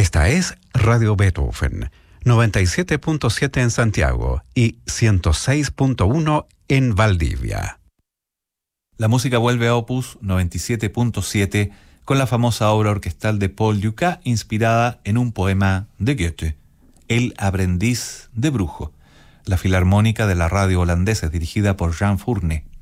Esta es Radio Beethoven, 97.7 en Santiago y 106.1 en Valdivia. La música vuelve a Opus 97.7 con la famosa obra orquestal de Paul Dukas inspirada en un poema de Goethe, El aprendiz de brujo. La filarmónica de la radio holandesa es dirigida por Jan Fourne.